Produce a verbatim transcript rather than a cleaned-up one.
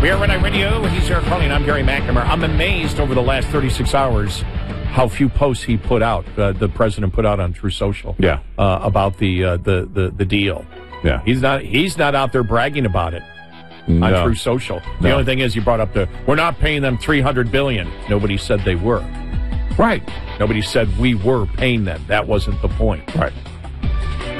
We are Red Eye Radio. He's Eric Carly, and I'm Gary McNamara. I'm amazed over the last thirty-six hours how few posts he put out, uh, the president put out on True Social, yeah, uh, about the, uh, the the the deal. Yeah, he's not he's not out there bragging about it no. on True Social. The no. only thing is, you brought up the we're not paying them three hundred billion dollars. Nobody said they were. Right. Nobody said we were paying them. That wasn't the point. Right.